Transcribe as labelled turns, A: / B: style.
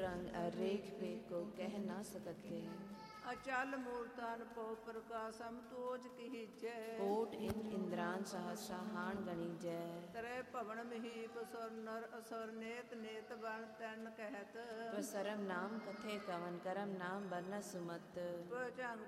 A: रंग अरेख पे को कह ना सकत के।
B: अचल मूर्तन पो प्रकाशम तोज कीजै।
A: कोट इंद्र इंद्रान सहस्रा हाण गणी जय।
B: तरे पवन महीप सुर नर असुर नेत नेत बन तैन कहत।
A: सरम नाम कथे कवन करम नाम बरन सुमत।
B: जंग